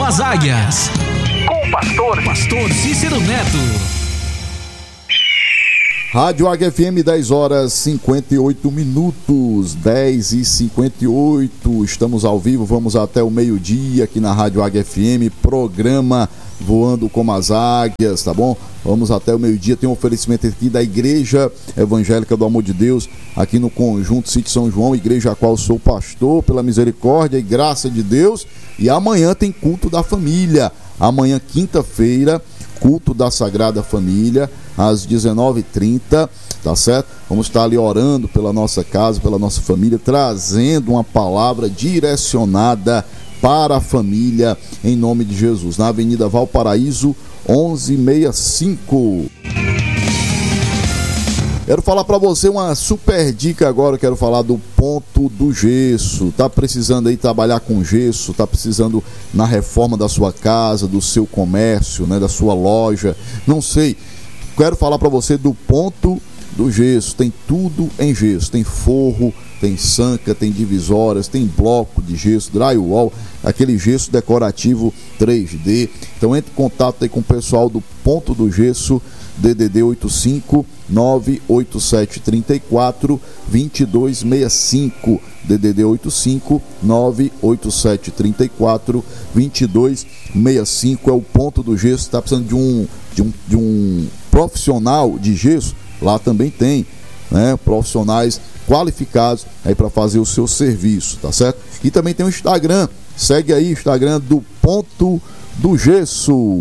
as águias. Com o pastor Cícero Neto. Rádio Águia FM, 10 horas 58 minutos, 10h58, estamos ao vivo, vamos até o meio-dia aqui na Rádio Águia FM, programa Voando como as Águias, tá bom? Vamos até o meio-dia, tem um oferecimento aqui da Igreja Evangélica do Amor de Deus, aqui no Conjunto Sítio São João, igreja a qual sou pastor, pela misericórdia e graça de Deus, e amanhã tem culto da família, amanhã quinta-feira, culto da Sagrada Família, às 19h30, tá certo? Vamos estar ali orando pela nossa casa, pela nossa família, trazendo uma palavra direcionada para a família, em nome de Jesus, na Avenida Valparaíso, 1165. Quero falar para você uma super dica agora, quero falar do Ponto do Gesso. Tá precisando aí trabalhar com gesso, tá precisando na reforma da sua casa, do seu comércio, né, da sua loja, não sei. Quero falar para você do Ponto do Gesso. Tem tudo em gesso, tem forro, tem sanca, tem divisórias, tem bloco de gesso, drywall, aquele gesso decorativo 3D. Então entre em contato aí com o pessoal do Ponto do Gesso, DDD 85 98734 2265, DDD 85 98734 2265 é o Ponto do Gesso. Está precisando de um profissional de gesso? Lá também tem, né, profissionais qualificados aí para fazer o seu serviço, tá certo? E também tem o Instagram, segue aí o Instagram do Ponto do Gesso.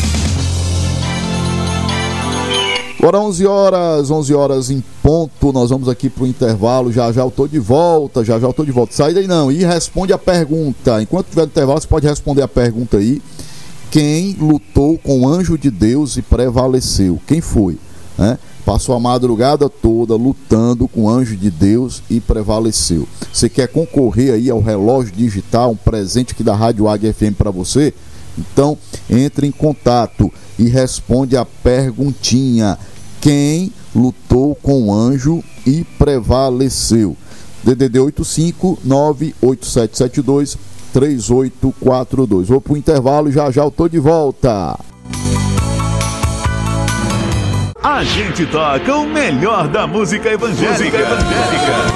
Agora 11 horas em ponto, nós vamos aqui pro intervalo, já eu tô de volta, sai daí não, e responde a pergunta, enquanto tiver no intervalo você pode responder a pergunta aí, quem lutou com o anjo de Deus e prevaleceu, quem foi, né? Passou a madrugada toda lutando com o anjo de Deus e prevaleceu. Você quer concorrer aí ao relógio digital, um presente aqui da Rádio Águia FM para você? Então, entre em contato e responde a perguntinha. Quem lutou com o anjo e prevaleceu? DDD 85 98772 3842. Vou pro intervalo e já eu tô de volta. A gente toca o melhor da música evangélica.